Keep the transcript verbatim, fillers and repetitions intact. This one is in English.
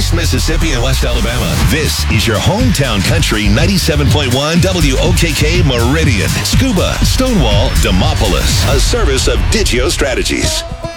East Mississippi and West Alabama. This is your hometown country ninety-seven point one W O K K Meridian, Scuba, Stonewall, Demopolis. A service of Digio Strategies.